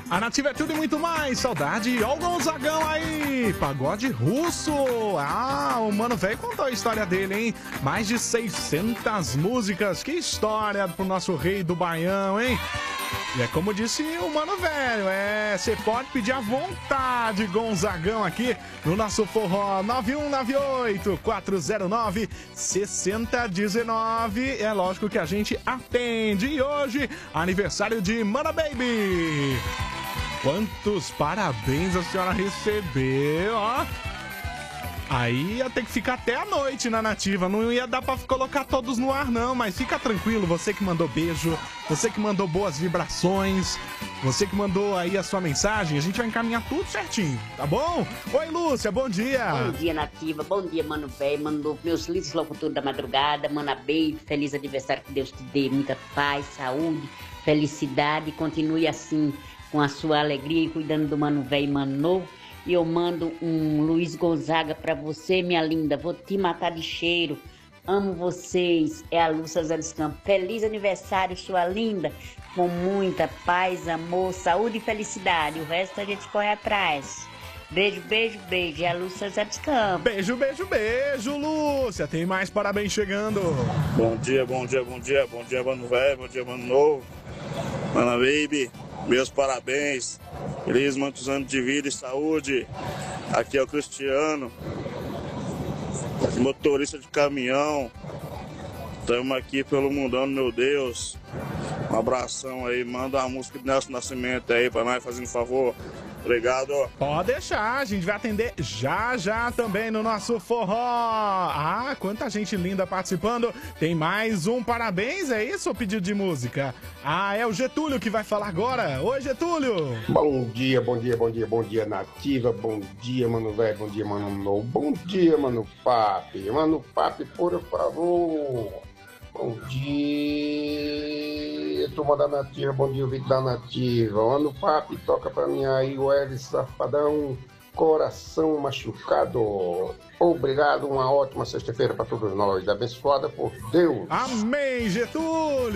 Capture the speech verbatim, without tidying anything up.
A Nativa é tudo e muito mais. Saudade, ó o Gonzagão aí. Pagode russo. Ah, o Mano Velho contou a história dele, hein? Mais de seiscentas músicas. Que história pro nosso rei do Baião, hein? E é como disse o Mano Velho, é, você pode pedir à vontade, Gonzagão, aqui no nosso forró nove um nove oito, quatro zero nove, seis zero um nove. É lógico que a gente atende. E hoje, aniversário de Mana Baby. Quantos parabéns a senhora recebeu, ó. Aí ia ter que ficar até a noite na Nativa, não ia dar pra colocar todos no ar não, mas fica tranquilo, você que mandou beijo, você que mandou boas vibrações, você que mandou aí a sua mensagem, a gente vai encaminhar tudo certinho, tá bom? Oi, Lúcia, bom dia! Bom dia, Nativa, bom dia, Mano Velho, mano, meus lindos locutores da madrugada, Mana Baby, feliz aniversário, que Deus te dê muita paz, saúde, felicidade, continue assim, com a sua alegria e cuidando do Mano Velho e Mano Novo. E eu mando um Luiz Gonzaga pra você, minha linda. Vou te matar de cheiro. Amo vocês. É a Lúcia Zé dos Campos. Feliz aniversário, sua linda. Com muita paz, amor, saúde e felicidade. O resto a gente corre atrás. Beijo, beijo, beijo. É a Lúcia Zé dos Campos. Beijo, beijo, beijo, Lúcia. Tem mais parabéns chegando. Bom dia, bom dia, bom dia. Bom dia, Mano Velho. Bom dia, Mano Novo. Mana Baby. Meus parabéns, feliz muitos anos de vida e saúde. Aqui é o Cristiano, motorista de caminhão. Estamos aqui pelo mundão, meu Deus. Um abração aí, manda uma música do Nelson Nascimento aí pra nós, fazendo favor. Obrigado. Pode deixar, a gente vai atender já já também no nosso forró. Ah, quanta gente linda participando. Tem mais um parabéns, é isso, o pedido de música? Ah, é o Getúlio que vai falar agora. Oi, Getúlio. Bom dia, bom dia, bom dia, bom dia, Nativa. Bom dia, Mano Velho, bom dia, Mano Novo. Bom dia, Mano Papi. Mano Papi, por favor. Bom dia, turma da Nativa, bom dia, Vitor da Nativa. Mano Papi, toca pra mim aí o Elvis Safadão, Coração Machucado. Obrigado, uma ótima sexta-feira pra todos nós, abençoada por Deus. Amém, Getúlio.